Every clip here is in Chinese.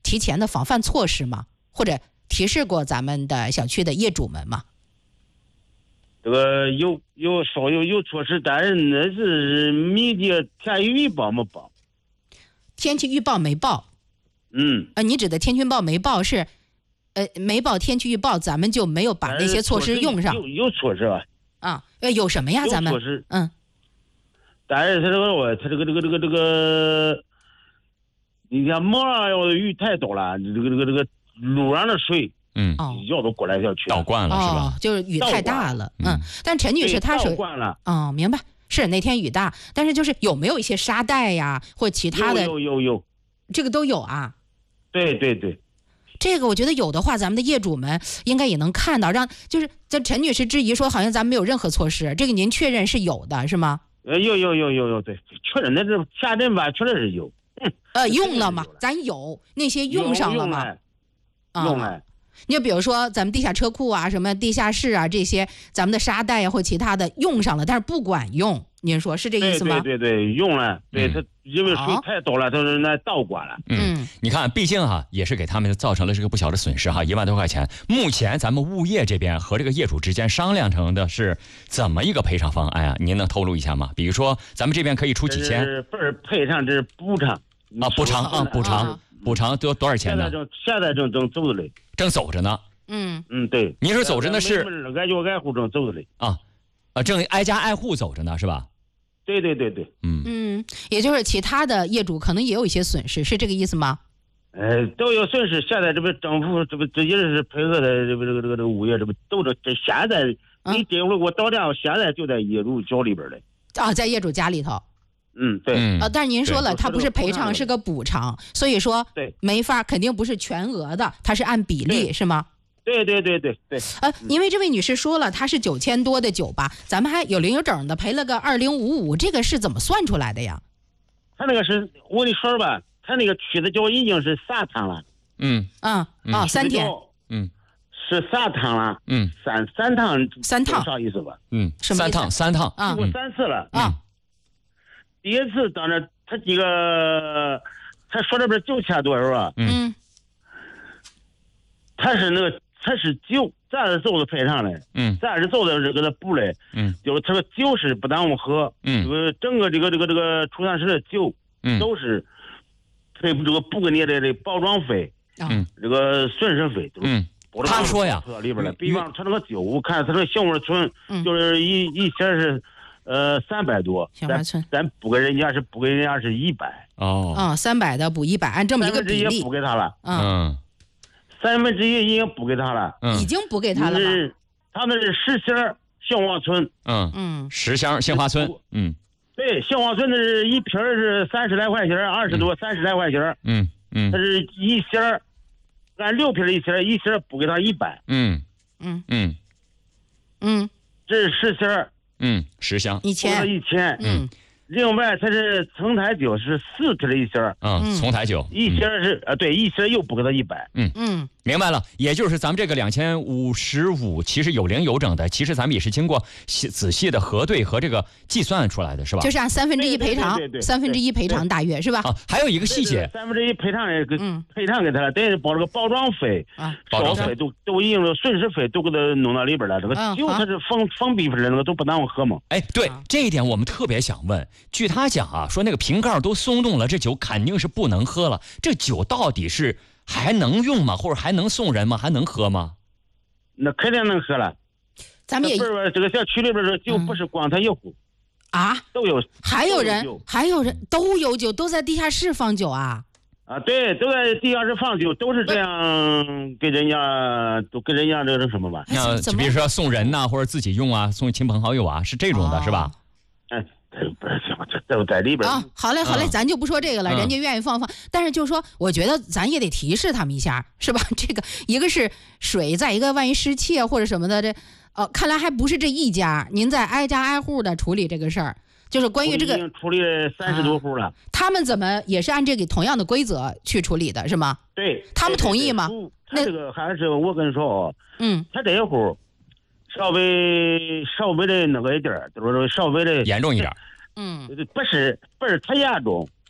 提前的防范措施吗？或者提示过咱们的小区的业主们吗？ 这个有措施，但是那是密的天气预报没报。 天气预报没报。你指的天气预报没报是，没报天气预报，咱们就没有把那些措施用上。 有措施吧？ 啊，有什么呀？咱们有措施。但是他这个，你看马上要雨太多了，这个路上的水，要都过来要去倒灌了是吧？ 就是雨太大了。但陈女士她倒灌了。 明白。是那天雨大，但是就是有没有一些沙袋呀，或其他的？ 有， 这个都有啊。 对， 这个我觉得有的话，咱们的业主们应该也能看到，就是在陈女士质疑说，好像咱们没有任何措施，这个您确认是有的，是吗？ 有，对，确认那这下镇吧，确实是有。 用了吗？咱有那些用上了吗？ 用了。 你就比如说咱们地下车库啊，什么地下室啊，这些咱们的沙袋啊或其他的用上了，但是不管用，您说是这意思吗？ 对，用了，对，它因为水太多了，都是那倒灌了。 你看，毕竟也是给他们造成了这个不小的损失1万多块钱。目前咱们物业这边和这个业主之间商量成的是怎么一个赔偿方案呀？您能透露一下吗？比如说咱们这边可以出几千？ 不是赔偿，这是补偿。 补偿多少钱呢？ 现在正走着嘞。 正走着呢。 对。 您说走着呢是挨户正走着嘞。 正挨家挨户走着呢是吧？ 对。 也就是其他的业主可能也有一些损失，是这个意思吗？ 都有损失。现在这不政府这不直接是配合的这个物业这不都这现在你这会儿给我打电话，现在就在业主脚里边嘞。 在业主家里头。 对。 但是您说了，它不是赔偿，是个补偿，所以说没法，肯定不是全额的，它是按比例，是吗？ 对。 因为这位女士说了，她是9000多的酒吧，咱们还有零有整的赔了个2055，这个是怎么算出来的呀？ 他那个是我跟你说吧，他那个去的酒已经是3趟了。 3天。 是3趟了。3趟啥意思吧？ 什么意思 3趟我3次了。第一次当着他几个，他说这边9000多是吧？他是酒，咱是走的赔偿嘞。咱是走的这个补嘞。就是他说酒是不耽误喝。这个整个这个出厂室的酒，都是赔这个补给你的包装费。这个损失费都是。 他说呀， 里边了，比方他那个酒，我看他那个杏花村，就是一些是300多，咱补给人家是100。 300的补100，按这么一个比例补给他了。1/3已经补给他了。 已经补给他了吗？ 他那是10箱杏花村。 10箱杏花村。 对，杏花村的是一瓶是30来块钱，20多30来块钱。他是一箱，按6瓶一箱补给他100。这是10箱。 10箱 1000。 另外它是丛台酒是4瓶一箱。 丛台酒一箱是对，一箱又补给他 100。明白了，也就是咱们这个2055其实有零有整的，其实咱们也是经过仔细的核对和这个计算出来的，是吧？ 就是按1/3赔偿，1/3赔偿大约是吧？ 还有一个细节 ，1/3赔偿也赔偿给他了，等于把这个包装费、消费都已经损失费都给他弄到里边了。这个酒它是封闭式的，那个都不耽误喝嘛。 对这一点我们特别想问，据他讲说那个瓶盖都松动了，这酒肯定是不能喝了。这酒到底是还能用吗？或者还能送人吗？还能喝吗？ 那肯定能喝了。 咱们也这个小区里边的酒不是光他一户都有，还有人都有酒，都在地下室放酒啊。 对，都在地下室放酒，都是这样给人家这个什么吧？ 就比如说送人呐，或者自己用啊，送亲朋好友啊，是这种的，是吧？ 不是，这都在里边好嘞，咱就不说这个了，人家愿意放，但是就是说，我觉得咱也得提示他们一下，是吧？这个一个是水，再一个万一湿气啊或者什么的，看来还不是这一家，您在挨家挨户的处理这个事儿，就是关于这个已经处理30多户了。 他们怎么也是按这个同样的规则去处理的，是吗？ 对， 他们同意吗？ 他这个还是我跟你说他这一户稍微的那个一点，就是稍微的严重一点。 不是太严重，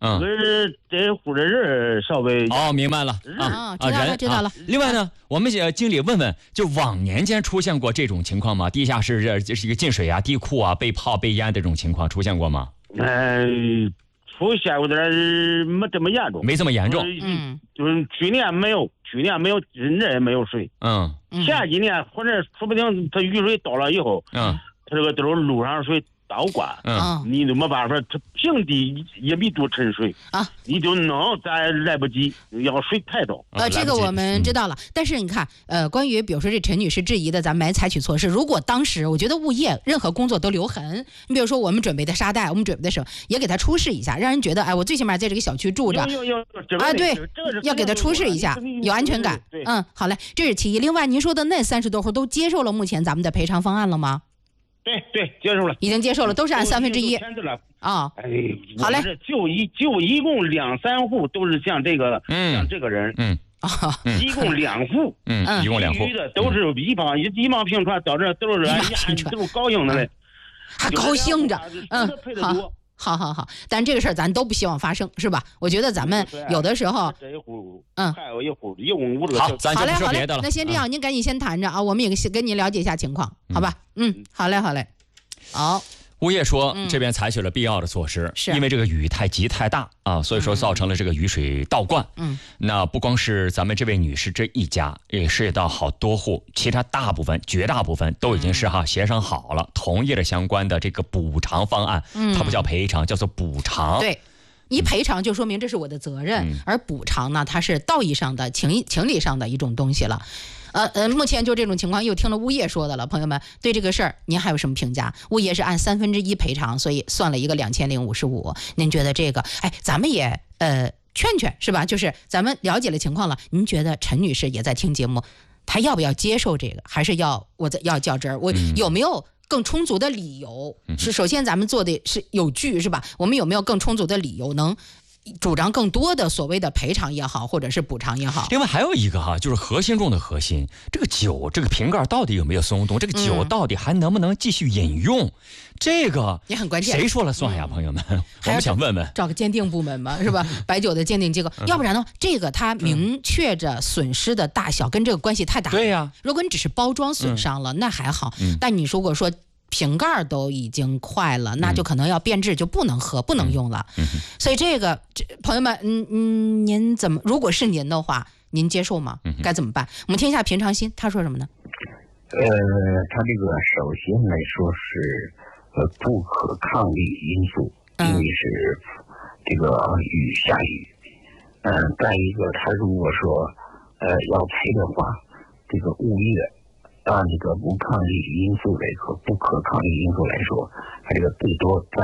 这户的人稍微明白了知道了。 另外呢，我们经理问问，就往年间出现过这种情况吗？地下室这是一个进水啊、地库啊、被泡、被淹这种情况出现过吗？ 出现过的没这么严重， 没这么严重。 就是去年没有，人也没有水。前几年或者说不定它雨水到了以后，它这个都是路上水倒灌，你都没办法，它平地1米多沉水啊，你就弄咱来不及，要水太多。 这个我们知道了，但是你看，关于比如说这陈女士质疑的，咱们没采取措施。如果当时我觉得物业任何工作都留痕，你比如说我们准备的沙袋，我们准备的时候也给他出示一下，让人觉得我最起码在这个小区住着对，要给他出示一下，有安全感。好嘞，这是其一。另外，您说的那30多户都接受了目前咱们的赔偿方案了吗？ 对，接受了， 已经接受了，都是按1/3啊。好嘞， 就一共2-3户都是像这个人，一共2户， 一共2户， 其余的都是一帮平川，到这都是都高兴的嘞， 还高兴着，好，但这个事儿咱都不希望发生，是吧？我觉得咱们有的时候， 这一户，还有一户一共5个。 好，咱就不说别的了。 那先这样，您赶紧先谈着啊，我们也跟您了解一下情况，好吧？好嘞。好。 物业说这边采取了必要的措施，因为这个雨太急太大啊，所以说造成了这个雨水倒灌。那不光是咱们这位女士这一家，也涉及到好多户，其他绝大部分都已经是协商好了，同意了相关的这个补偿方案。它不叫赔偿，叫做补偿。 对。一赔偿就说明这是我的责任，而补偿呢，它是道义上的、情理上的一种东西了。目前就这种情况，又听了物业说的了，朋友们对这个事儿您还有什么评价？物业是按1/3赔偿，所以算了一个2055。您觉得这个，咱们也劝是吧？就是咱们了解了情况了，您觉得陈女士也在听节目，她要不要接受这个？还是要较真儿？我有没有更充足的理由？是首先咱们做的是有据是吧？我们有没有更充足的理由能主张更多的所谓的赔偿也好，或者是补偿也好？ 另外还有一个就是核心中的核心，这个酒这个瓶盖到底有没有松动？这个酒到底还能不能继续饮用？这个也很关键， 谁说了算呀，朋友们？我们想问问， 找个鉴定部门嘛，是吧？白酒的鉴定机构，要不然呢，这个它明确着损失的大小跟这个关系太大了。 对呀， 如果你只是包装损伤了，那还好。但你如果说瓶盖都已经坏了，那就可能要变质，就不能喝、不能用了。所以这朋友们，您怎么？如果是您的话，您接受吗？该怎么办？我们听一下平常心，他说什么呢？ 他这个首先来说是不可抗力因素，因为是这个下雨。再一个，他如果说要赔的话，这个物业。按这个不抗力因素来和不可抗力因素来说，它这个最多占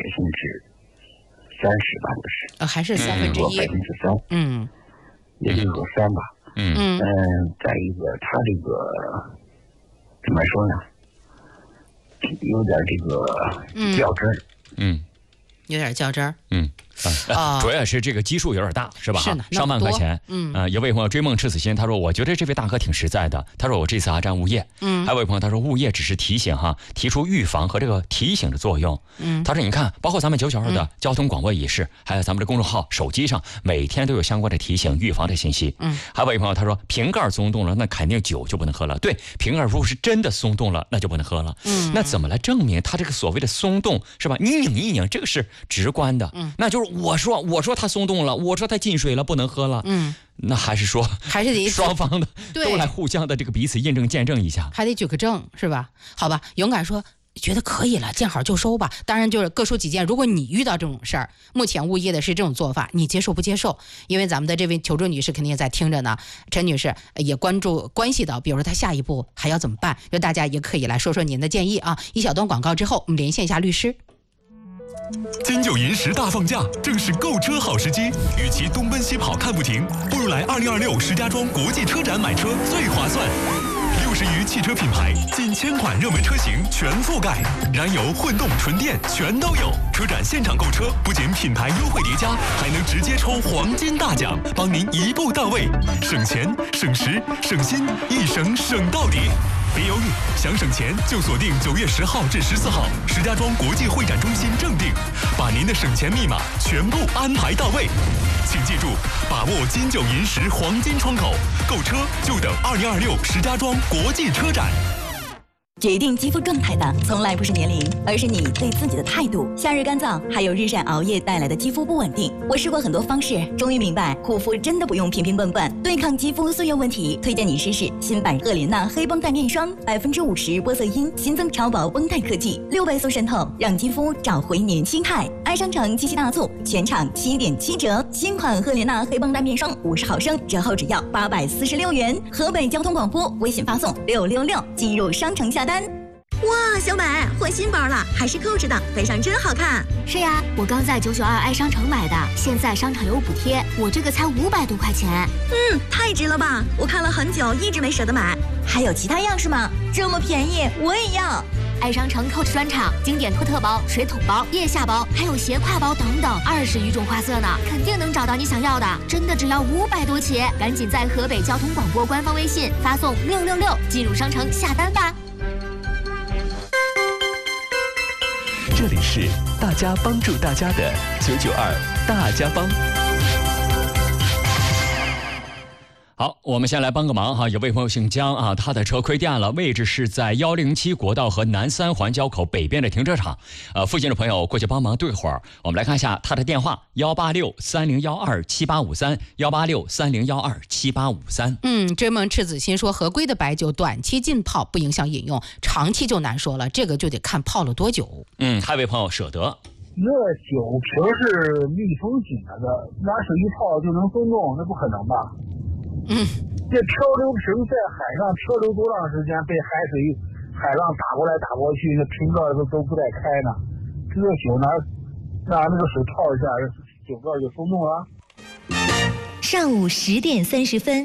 30%吧，就是还是1/3，3%， 也就是说3吧。再一个，它这个怎么说呢？有点这个较真儿。 有点较真儿。 主要是这个基数有点大，是吧？ 是呢， 上万块钱。有位朋友追梦赤子心，他说我觉得这位大哥挺实在的。他说我这次站物业。还有位朋友他说物业只是提醒提出预防和这个提醒的作用。他说你看，包括咱们992的交通广播也是，还有咱们的公众号、手机上每天都有相关的提醒、预防的信息。还有位朋友他说瓶盖松动了，那肯定酒就不能喝了。对，瓶盖如果是真的松动了，那就不能喝了。那怎么来证明他这个所谓的松动是吧？你拧一拧，这个是直观的。那就是我说它松动了，我说它进水了，不能喝了。那还是得双方的都来互相的这个彼此验证见证一下， 还得举个证是吧？好吧，勇敢说觉得可以了，见好就收吧。当然就是各抒己见，如果你遇到这种事儿，目前物业的是这种做法，你接受不接受？因为咱们的这位求助女士肯定也在听着呢，陈女士也关系到，比如说她下一步还要怎么办？就大家也可以来说说您的建议啊。一小段广告之后，我们连线一下律师。 金九银十大放假，正是购车好时机。与其东奔西跑看不停，不如来2026石家庄国际车展买车最划算。60余汽车品牌，近1000款热门车型全覆盖，燃油、混动、纯电全都有。车展现场购车，不仅品牌优惠叠加，还能直接抽黄金大奖，帮您一步到位，省钱、省时、省心，一省省到底。 别犹豫，想省钱就锁定9月10号至14号，石家庄国际会展中心正定，把您的省钱密码全部安排到位。请记住，把握金9银10黄金窗口，购车就等2026石家庄国际车展。 决定肌肤状态的从来不是年龄，而是你对自己的态度。夏日干燥，还有日晒熬夜带来的肌肤不稳定。我试过很多方式，终于明白护肤真的不用瓶瓶罐罐。对抗肌肤岁月问题，推荐你试试新版赫莲娜黑绷带面霜，50%玻色因，新增超薄绷带科技，6倍速渗透，让肌肤找回年轻态。爱商城七夕大促，全场7.7折，新款赫莲娜黑绷带面霜50毫升，折后只要846元。河北交通广播微信发送666进入商城下单。 哇，小美换新包了，还是Coach的，背上真好看。 是呀，我刚在992爱商城买的，现在商场有补贴，我这个才500多块钱。 太值了吧！我看了很久，一直没舍得买。 还有其他样式吗？这么便宜，我也要。 爱商城 Coach 专场，经典托特包、水桶包、腋下包，还有斜挎包等等，20余种花色呢，肯定能找到你想要的。真的只要500多起，赶紧在河北交通广播官方微信发送666进入商城下单吧。 这里是大家帮助大家的992大家帮。 好，我们先来帮个忙哈，有位朋友姓江啊，他的车亏电了，位置是在107国道和南3环交口北边的停车场，附近的朋友过去帮忙对会儿。我们来看一下他的电话：18630127853，18630127853。 追梦赤子心说，合规的白酒短期浸泡不影响饮用，长期就难说了，这个就得看泡了多久。 还有位朋友舍得。 那酒瓶是密封紧了的，拿水一泡就能松动，那不可能吧？这漂流瓶在海上漂流多长时间，被海浪打过来打过去，那瓶盖都不带开呢。这个酒拿那个水泡一下，酒盖就松动了。 上午10点30分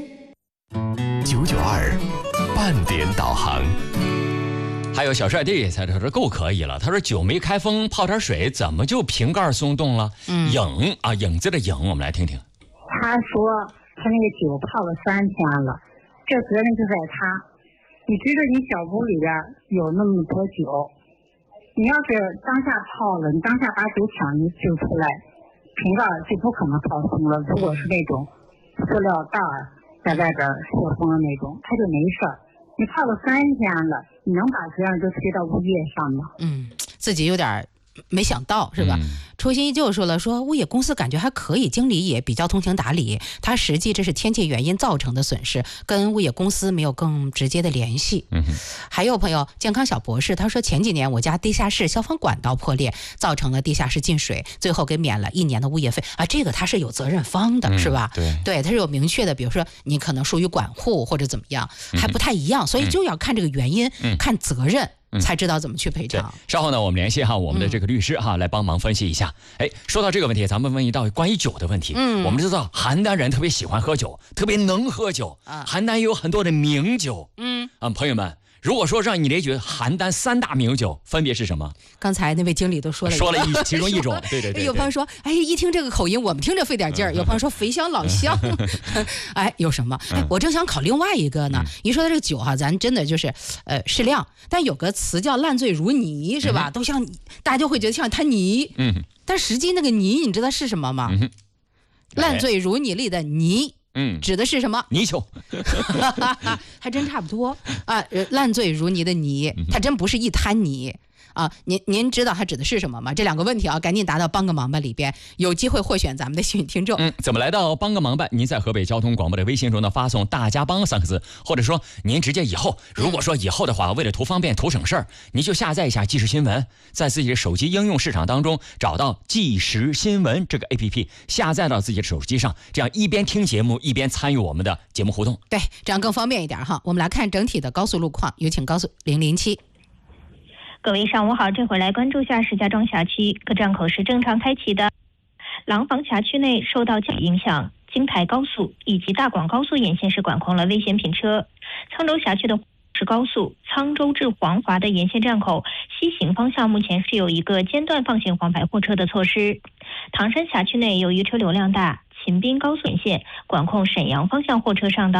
992半点导航。 还有小帅弟他说够可以了，他说酒没开封泡点水怎么就瓶盖松动了？影子的影，我们来听听。 他说他那个酒泡了3天了，这责任就在他。你知道你小屋里边有那么多酒，你要是当下泡了，你当下把酒抢就出来，瓶盖就不可能泡松了。如果是那种塑料袋在外边塑封的那种，它就没事儿。你泡了3天了，你能把责任都推到物业上吗？ 自己有点没想到是吧？初心依旧说了，说物业公司感觉还可以，经理也比较通情达理，他实际这是天气原因造成的损失，跟物业公司没有更直接的联系。还有朋友健康小博士他说，前几年我家地下室消防管道破裂，造成了地下室进水，最后给免了1年的物业费啊，这个他是有责任方的，是吧？对，他是有明确的，比如说你可能属于管户或者怎么样，还不太一样，所以就要看这个原因，看责任。才知道怎么去赔偿。 稍后呢，我们联系我们的这个律师来帮忙分析一下。说到这个问题，咱们问一道关于酒的问题。我们知道邯郸人特别喜欢喝酒，特别能喝酒。邯郸也有很多的名酒。朋友们，如果说让你列举邯郸3大名酒，分别是什么？ 刚才那位经理都说了其中一种。对。 有朋友说，一听这个口音，我们听着费点劲儿。有朋友说肥香老香，有什么？我正想考另外一个呢。一说到这个酒咱真的就是适量，但有个词叫烂醉如泥，是吧？都像大家就会觉得像滩泥。但实际那个泥，你知道是什么吗？烂醉如泥里的泥。指的是什么？ 泥鳅。 还真差不多烂醉如泥的泥，它真不是一滩泥您知道它指的是什么吗？这2个问题赶紧答到帮个忙吧里边，有机会获选咱们的幸运听众。 怎么来到帮个忙吧？您在河北交通广播的微信中呢发送大家帮3个字，或者说您直接如果说以后的话，为了图方便图省事儿，您就下载一下即时新闻，在自己的手机应用市场当中找到即时新闻这个 APP， 下载到自己的手机上，这样一边听节目一边参与我们的节目互动。 对，这样更方便一点我们来看整体的高速路况，有请高速007。 各位上午好，这会儿来关注下石家庄辖区各站口是正常开启的。廊坊辖区内受到降雨影响，京台高速以及大广高速沿线是管控了危险品车。沧州辖区的是高速沧州至黄华的沿线站口西行方向目前是有一个间断放行黄牌货车的措施。唐山辖区内由于车流量大，秦滨高速沿线管控沈阳方向货车上道。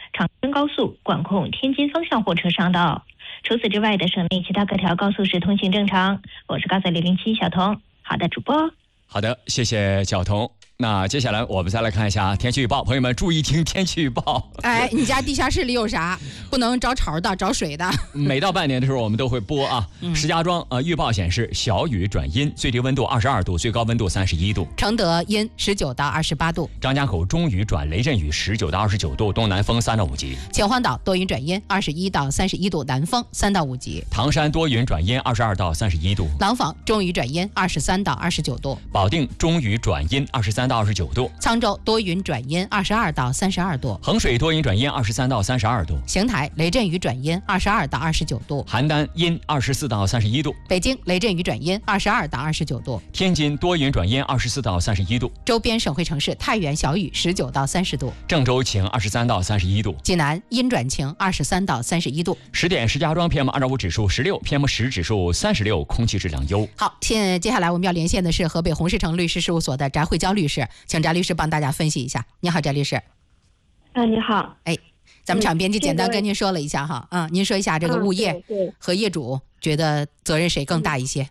长春高速管控天津方向货车上道。除此之外的省内其他各条高速是通行正常。我是高速007小童。好的，主播。 好的，谢谢小童。那接下来我们再来看一下天气预报，朋友们注意听天气预报。 哎，你家地下室里有啥？不能找潮的，找水的。 每到半年的时候，我们都会播啊。石家庄预报显示小雨转阴，最低温度22度，最高温度31度。 承德阴19到28度。 张家口中雨转雷阵雨19到29度，东南风3到5级。 秦皇岛多云转阴21到31度，南风3到5级。 唐山多云转阴22到31度。 廊坊中雨转阴23到29度。 保定中雨转阴23到29度。 沧州多云转阴22到32度。 衡水多云转阴23到32度。 邢台雷阵雨转阴22到29度。 邯郸阴24到31度。 北京雷阵雨转阴22到29度。 天津多云转阴24到31度。 周边省会城市太原小雨19到30度。 郑州晴23到31度。 济南阴转晴23到31度。 10点，石家庄 PM2.5 指数16 ，PM10指数36，空气质量优。 好，接下来我们要连线的是河北红石城律师事务所的翟慧娇律师，请翟律师帮大家分析一下。你好，翟律师。 你好。 哎，咱们场编辑简单跟您说了一下哈，您说一下这个物业和业主觉得责任谁更大一些？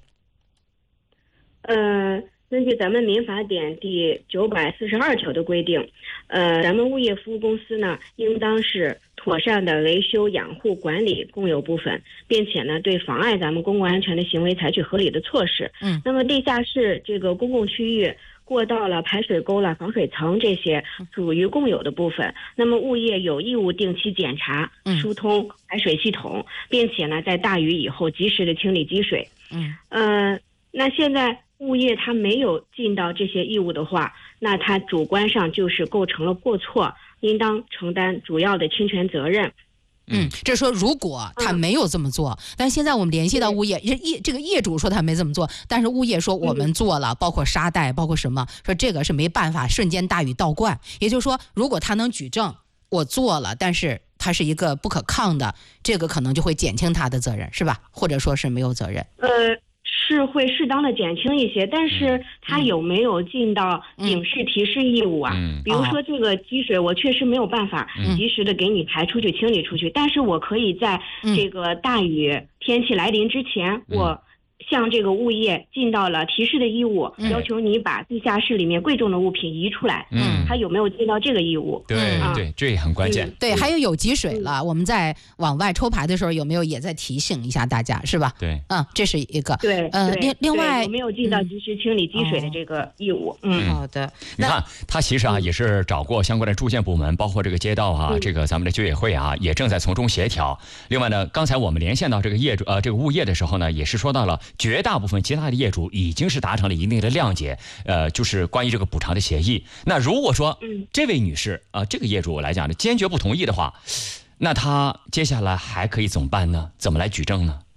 根据咱们民法典第942条的规定，咱们物业服务公司呢，应当是妥善的维修、养护、管理共有部分，并且呢，对妨碍咱们公共安全的行为采取合理的措施。那么地下室这个公共区域、过道了、排水沟了、防水层这些属于共有的部分，那么物业有义务定期检查、疏通排水系统，并且呢，在大雨以后及时的清理积水。那现在物业他没有尽到这些义务的话，那他主观上就是构成了过错，应当承担主要的侵权责任。 这说如果他没有这么做，但现在我们联系到物业，这个业主说他没这么做，但是物业说我们做了，包括沙袋，包括什么，说这个是没办法，瞬间大雨倒灌。也就是说，如果他能举证我做了，但是他是一个不可抗的，这个可能就会减轻他的责任，是吧？或者说是没有责任。 是会适当的减轻一些，但是他有没有尽到警示提示义务啊？比如说这个积水，我确实没有办法及时的给你排出去、清理出去，但是我可以在这个大雨天气来临之前，我向这个物业尽到了提示的义务，要求你把地下室里面贵重的物品移出来。他有没有尽到这个义务？ 对，这也很关键。 对，还有积水了，我们在往外抽排的时候，有没有也在提醒一下大家，是吧？ 对， 这是一个。 对， 另外有没有尽到及时清理积水的这个义务？ 好的。 你看，他其实也是找过相关的住建部门，包括这个街道这个咱们的居委会也正在从中协调。另外呢，刚才我们连线到这个业主这个物业的时候呢，也是说到了绝大部分其他的业主已经是达成了一定的谅解，就是关于这个补偿的协议。那如果说这位女士这个业主来讲呢，坚决不同意的话，那他接下来还可以怎么办呢？怎么来举证呢？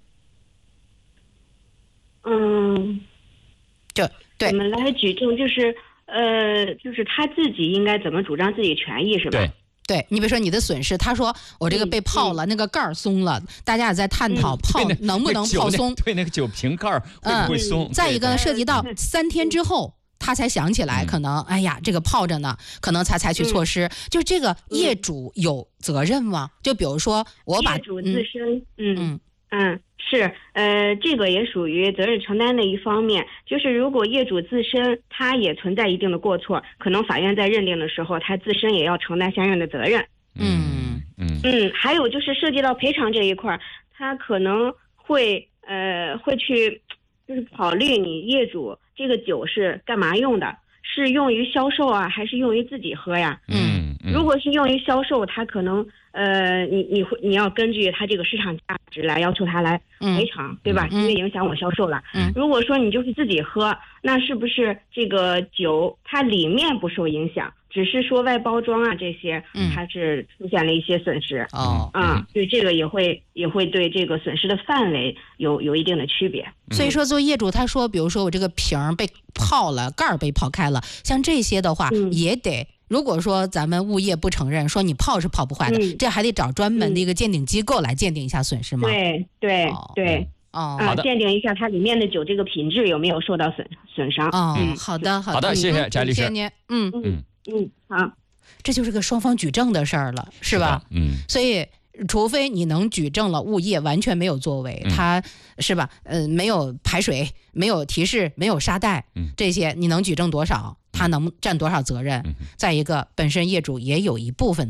对， 怎么来举证？就是他自己应该怎么主张自己权益，是吧？ 对，你比如说你的损失，他说我这个被泡了，那个盖儿松了，大家也在探讨泡能不能泡松？ 对，那个酒瓶盖会不会松？ 再一个呢，涉及到3天之后他才想起来，可能这个泡着呢，可能才采取措施。就这个业主有责任吗？就比如说我把业主自身，是，这个也属于责任承担的一方面。就是如果业主自身他也存在一定的过错，可能法院在认定的时候，他自身也要承担相应的责任。还有就是涉及到赔偿这一块，他可能会去就是考虑你业主这个酒是干嘛用的，是用于销售还是用于自己喝呀？如果是用于销售，他可能你要根据他这个市场价值来要求他来赔偿，对吧？因为影响我销售了。如果说你就是自己喝，那是不是这个酒它里面不受影响，只是说外包装这些它是出现了一些损失？对，这个也会对这个损失的范围有一定的区别。 所以说作为业主，他说比如说我这个瓶被泡了，盖儿被泡开了，像这些的话也得。如果说咱们物业不承认，说你泡是泡不坏的，这还得找专门的一个鉴定机构来鉴定一下损失吗？ 对，鉴定一下它里面的酒这个品质有没有受到损伤。 好的， 谢谢翟律师。 谢谢您。 好。 这就是个双方举证的事儿了，是吧？所以除非你能举证了物业完全没有作为，它是吧？没有排水，没有提示，没有沙袋，这些你能举证多少？他能占多少责任？再一个，本身业主也有一部分